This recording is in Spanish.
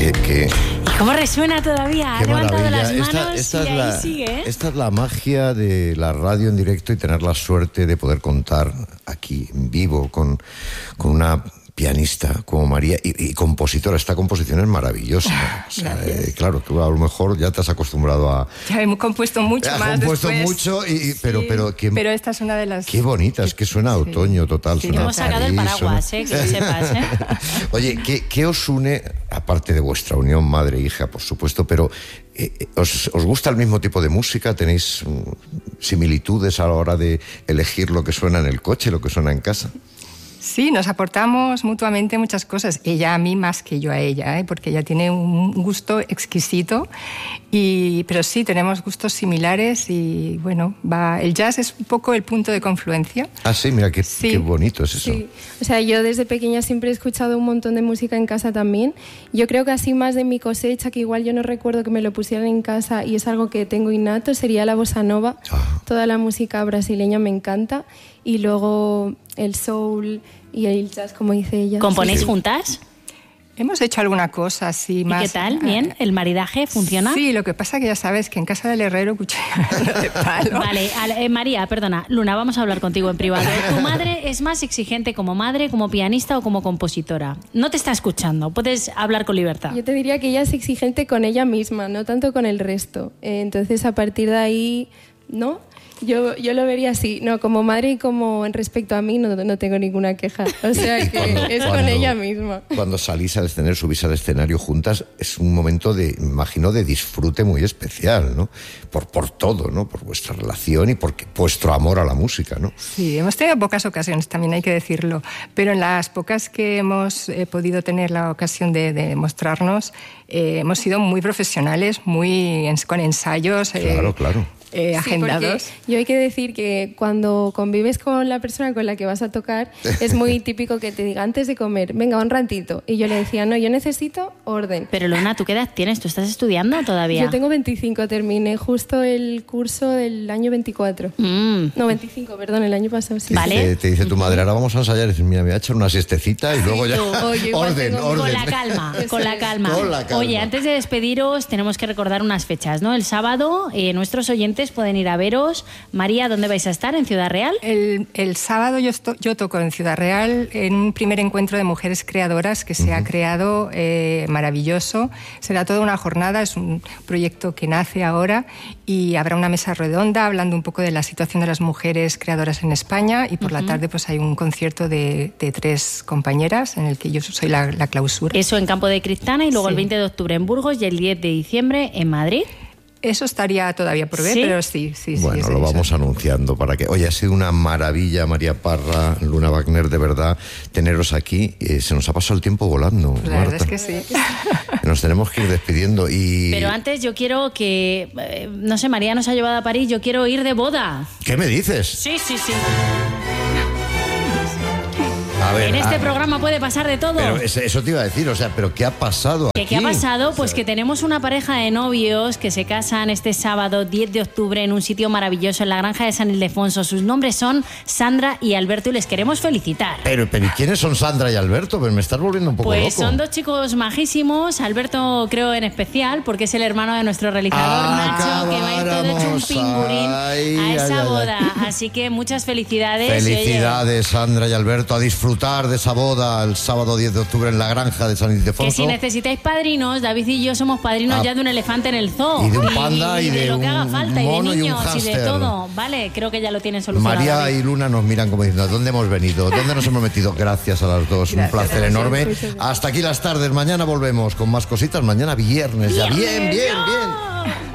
¿Y cómo resuena todavía? Ha levantado las manos esta sigue, ¿eh? Esta es la magia de la radio en directo y tener la suerte de poder contar aquí en vivo con una pianista como María y compositora. Esta composición es maravillosa. O sea, claro, tú a lo mejor ya te has acostumbrado a... Ya hemos compuesto mucho más compuesto después. mucho, pero esta es una de las... Qué bonita, es que suena a otoño total. Sí, suena hemos sacado el paraguas, que lo sepas, ¿eh? Oye, ¿qué os une, aparte de vuestra unión madre-hija, por supuesto, pero ¿os gusta el mismo tipo de música? ¿Tenéis similitudes a la hora de elegir lo que suena en el coche, lo que suena en casa? Sí, nos aportamos mutuamente muchas cosas. Ella a mí más que yo a ella, porque ella tiene un gusto exquisito. Pero sí, tenemos gustos similares y bueno, el jazz es un poco el punto de confluencia. Ah, sí, mira, qué bonito es eso. Sí. O sea, yo desde pequeña siempre he escuchado un montón de música en casa también. Yo creo que así más de mi cosecha, que igual yo no recuerdo que me lo pusieran en casa y es algo que tengo innato, sería la bossa nova. Toda la música brasileña me encanta. Y luego el soul y el jazz, como dice ella. ¿Componéis juntas? Hemos hecho alguna cosa así más... ¿Y qué tal? ¿Bien? ¿El maridaje funciona? Sí, lo que pasa que ya sabes que en casa del herrero cuchillo de palo. Vale, María, perdona. Luna, vamos a hablar contigo en privado. ¿Tu madre es más exigente como madre, como pianista o como compositora? No te está escuchando, puedes hablar con libertad. Yo te diría que ella es exigente con ella misma, no tanto con el resto. Entonces, a partir de ahí, ¿no? Yo lo vería así, no, como madre y como en respecto a mí no tengo ninguna queja, o sea que es con ella misma. Cuando salís al escenario, subís al escenario juntas, es un momento me imagino, de disfrute muy especial, ¿no? Por todo, ¿no? Por vuestra relación y por vuestro amor a la música, ¿no? Sí, hemos tenido pocas ocasiones, también hay que decirlo, pero en las pocas que hemos podido tener la ocasión de mostrarnos, hemos sido muy profesionales, con ensayos. Claro. Agendados. Sí, yo hay que decir que cuando convives con la persona con la que vas a tocar, es muy típico que te diga antes de comer, venga, un ratito. Y yo le decía, no, yo necesito orden. Pero Luna, ¿tú qué edad tienes? ¿Tú estás estudiando todavía? Yo tengo 25, terminé justo el curso del año 24. No, 25, perdón, el año pasado, sí. ¿Vale? Te dice tu madre, ahora vamos a ensayar, y dices, mira, me voy a echar una siestecita y luego ya... orden. Con la calma. Oye, antes de despediros, tenemos que recordar unas fechas, ¿no? El sábado, nuestros oyentes pueden ir a veros. María, ¿dónde vais a estar? ¿En Ciudad Real? El sábado yo toco en Ciudad Real en un primer encuentro de mujeres creadoras que se ha creado maravilloso. Será toda una jornada, es un proyecto que nace ahora y habrá una mesa redonda hablando un poco de la situación de las mujeres creadoras en España y por la tarde pues hay un concierto de 3 compañeras en el que yo soy la clausura. Eso en Campo de Cristana y luego el 20 de octubre en Burgos y el 10 de diciembre en Madrid. Eso estaría todavía por ver, pero sí. Bueno, lo vamos anunciando para que... Oye, ha sido una maravilla, María Parra, Luna Wagner, de verdad, teneros aquí. Se nos ha pasado el tiempo volando, La Marta. verdad es que sí. Nos tenemos que ir despidiendo y... Pero antes yo quiero que... no sé, María nos ha llevado a París, yo quiero ir de boda. ¿Qué me dices? Sí. A ver, en este programa puede pasar de todo. Pero eso te iba a decir, o sea, ¿pero qué ha pasado aquí? ¿Qué ha pasado? Pues que tenemos una pareja de novios que se casan este sábado 10 de octubre en un sitio maravilloso en la granja de San Ildefonso. Sus nombres son Sandra y Alberto y les queremos felicitar. Pero ¿y quiénes son Sandra y Alberto? Pues me estás volviendo un poco loco. Pues son 2 chicos majísimos. Alberto creo en especial porque es el hermano de nuestro realizador Nacho, que va a ir todo hecho un pingurín a esa boda. Así que muchas felicidades. Felicidades, Sandra y Alberto, a disfrutar de esa boda el sábado 10 de octubre en la granja de San Ildefonso. Que si necesitáis padrinos, David y yo somos padrinos ya de un elefante en el zoo. Y de un panda y de lo que haga un falta, mono y de niños y y de todo. Vale, creo que ya lo tienen solucionado. María y Luna nos miran como diciendo, ¿dónde hemos venido? ¿Dónde nos hemos metido? Gracias a las dos, un placer enorme. Hasta aquí las tardes, mañana volvemos con más cositas, mañana viernes. Ya bien.